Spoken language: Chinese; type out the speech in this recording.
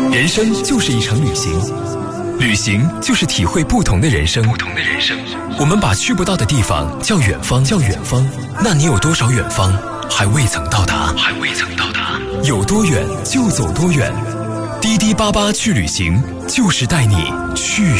人生就是一场旅行，旅行就是体会不同的人生。我们把去不到的地方叫远方，那你有多少远方还未曾到达？有多远就走多远。滴滴88去旅行，就是带你去